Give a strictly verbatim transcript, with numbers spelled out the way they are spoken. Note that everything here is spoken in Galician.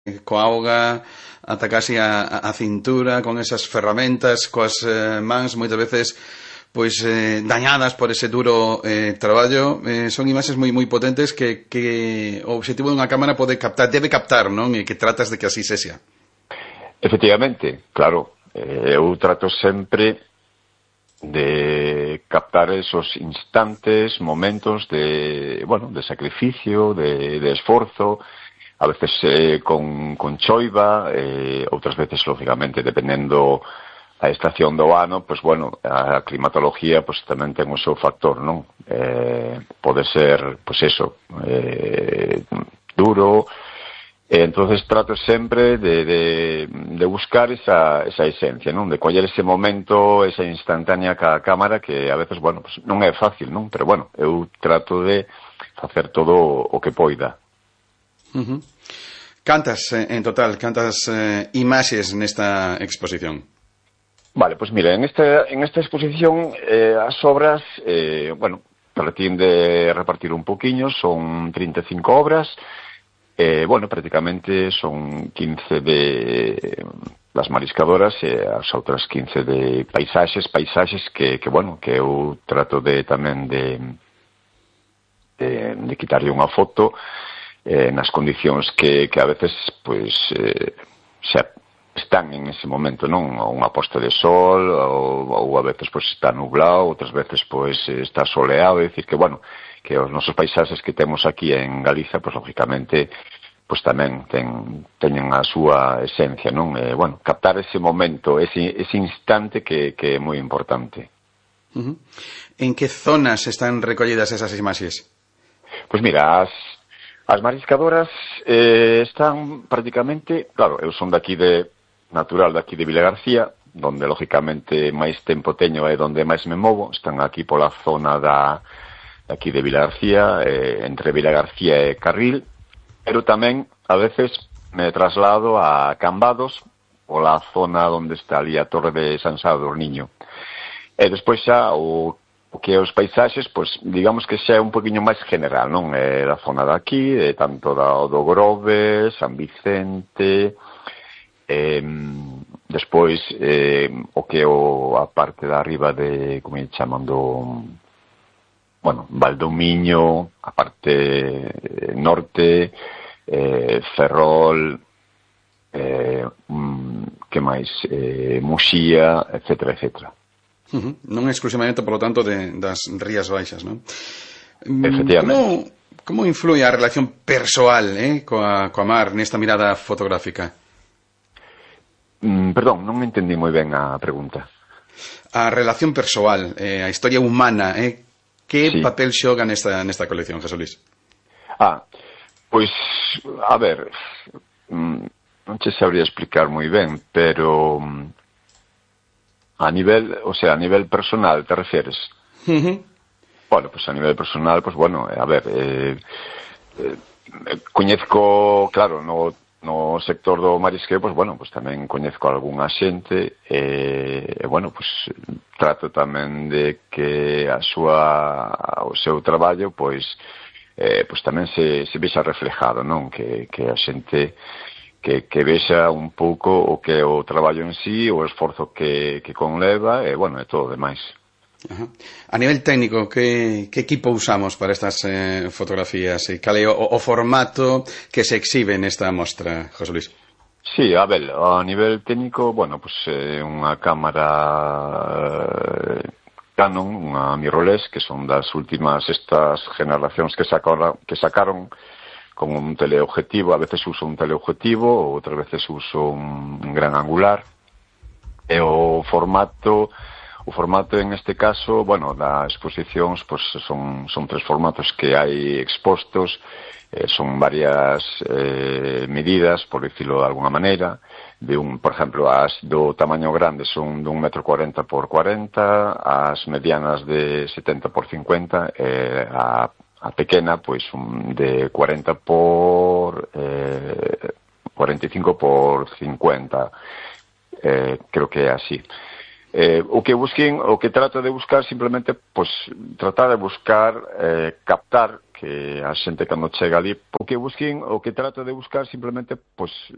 coa auga ata casi a, a cintura, con esas ferramentas, coas eh, mans moitas veces pois eh, dañadas por ese duro eh, traballo. Eh, son imaxes moi moi potentes que, que o obxectivo dunha cámara pode captar, debe captar, non? E que tratas de que así sexa. Efectivamente, claro. Eh, eu trato sempre de captar esos instantes, momentos de, bueno, de sacrificio, de, de esforzo, a veces eh, con, con choiva, eh, outras veces, lógicamente, dependendo a estación do ano, pues bueno, a climatología pues tamén ten o seu factor, non? Eh, pode ser, pues eso, eh, duro, e entonces trato sempre de, de, de buscar esa, esa esencia, non? De coller ese momento, esa instantánea ca cámara que a veces, bueno, pues non é fácil, non? Pero bueno, eu trato de facer todo o que poida. Uh-huh. Cantas, eh, en total, cantas eh, imaxes nesta exposición? Vale, pues mira, en esta, en esta exposición eh, as obras, eh, bueno, tratín de repartir un poquinho, son trinta e cinco obras, eh, bueno, prácticamente son quince de das mariscadoras e as outras quince de paisaxes, paisaxes que, que bueno, que eu trato de tamén de, de, de quitarlle unha foto eh, nas condicións que, que a veces, pois, eh, xa están en ese momento, non? Unha posta de sol, ou, ou a veces pois está nublado, outras veces pois está soleado, é dicir que, bueno, que os nosos paisaxes que temos aquí en Galiza, pois lógicamente, pois tamén ten, teñen a súa esencia, non? Eh, bueno, captar ese momento, ese, ese instante que, que é moi importante. Uh-huh. En que zonas están recollidas esas imaxes? Pois mira, as, as mariscadoras eh, están prácticamente, claro, eu son daqui de natural daqui de Vilagarcía, donde lógicamente máis tempo teño é donde máis me movo, están aquí pola zona da aquí de Vilagarcía, eh, entre Vilagarcía e Carril, pero tamén a veces me traslado a Cambados, pola zona onde está ali a Torre de San Sadurniño. E despois xa o, o que os paisaxes, pois digamos que xa é un poquinho máis general, non? É da zona de aquí, de tanto da, do Grove, San Vicente. Eh, despois eh, o que o a parte da arriba de, como lle chaman, do, bueno, Valdomiño, a parte eh, norte, eh, Ferrol, eh, mm, que máis, eh, Muxía, etcétera, etcétera. Uh-huh. Non exclusivamente, por lo tanto, de, das Rías Baixas, non? Efectivamente. Como, como influi a relación persoal eh, coa, coa mar nesta mirada fotográfica? Mm, perdón, non entendí moi ben a pregunta. A relación persoal, eh, a historia humana, eh, que sí. papel xoga nesta, nesta colección, Jesús Luis? Ah, pois, a ver, mm, non che sabría explicar moi ben, pero a nivel, o sea, a nivel personal, te refieres? Uh-huh. Bueno, pois a nivel personal, pois bueno, a ver, eh, eh, coñezco, claro, no no sector do marisqueo, pois bueno, pois tamén coñezco algunha xente e, e bueno, pois trato tamén de que a súa o seu traballo pois eh, pois tamén se, se vexa reflejado, non? Que, que a xente que, que vexa un pouco o que é o traballo en sí, o esforzo que, que conleva e bueno, e todo o demais. Ajá. A nivel técnico, que, que equipo usamos para estas eh, fotografías? E cal é o, o formato que se exhibe nesta mostra, José Luis? Sí, a ver, a nivel técnico, bueno, pues é eh, unha cámara eh, Canon, unha mirrorless, que son das últimas estas generacións que sacaron, que sacaron con un teleobjetivo. A veces uso un teleobjetivo, outras veces uso un gran angular. E o formato... O formato en este caso, bueno, das exposicións, pues son, son tres formatos que hai expostos, eh, son varias eh, medidas, por dicilo de alguna maneira, de un, por exemplo, as do tamaño grande son de un metro cuarenta por cuarenta, as medianas de setenta por cincuenta, eh, a, a pequena, pois, un de cuarenta por cuarenta e cinco por cincuenta, eh, creo que é así. Eh, o que busquín, o que trato de buscar simplemente, pois, tratar de buscar eh, captar que a xente cando chega ali, o que busquín, o que trato de buscar simplemente, pois,